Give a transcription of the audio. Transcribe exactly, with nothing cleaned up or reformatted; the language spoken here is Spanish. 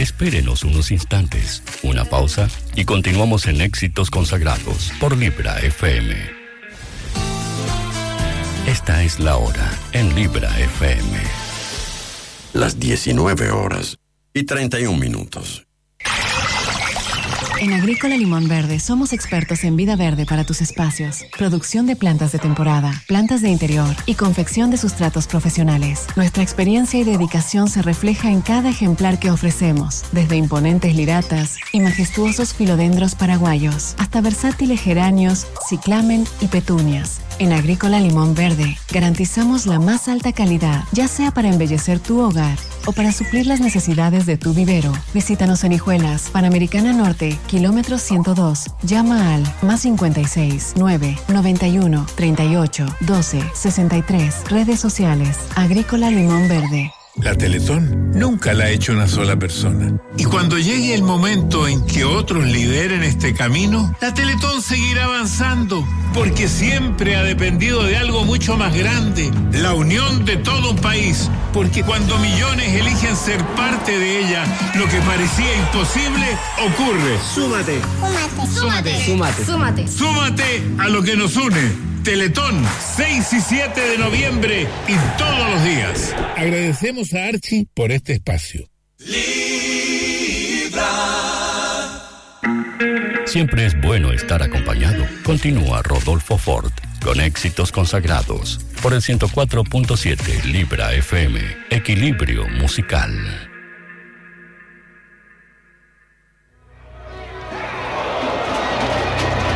Espérenos unos instantes, una pausa y continuamos en Éxitos Consagrados por Libra F M. Esta es la hora en Libra F M. Las diecinueve horas y treinta y un minutos. En Agrícola Limón Verde somos expertos en vida verde para tus espacios, producción de plantas de temporada, plantas de interior y confección de sustratos profesionales. Nuestra experiencia y dedicación se refleja en cada ejemplar que ofrecemos, desde imponentes liratas y majestuosos filodendros paraguayos, hasta versátiles geranios, ciclamen y petunias. En Agrícola Limón Verde garantizamos la más alta calidad, ya sea para embellecer tu hogar o para suplir las necesidades de tu vivero. Visítanos en Hijuelas, Panamericana Norte, kilómetro ciento dos. Llama al más cincuenta y seis, nueve, noventa y uno, treinta y ocho, doce, sesenta y tres. Redes sociales, Agrícola Limón Verde. La Teletón nunca la ha hecho una sola persona. Y cuando llegue el momento en que otros lideren este camino, la Teletón seguirá avanzando, porque siempre ha dependido de algo mucho más grande, la unión de todo un país. Porque cuando millones eligen ser parte de ella, lo que parecía imposible ocurre. Súmate. Súmate. Súmate. Súmate. Súmate. Súmate a lo que nos une. Teletón, seis y siete de noviembre y todos los días. Agradecemos a Archie por este espacio. Libra. Siempre es bueno estar acompañado. Continúa Rodolfo Ford con Éxitos Consagrados por el ciento cuatro punto siete Libra F M. Equilibrio musical.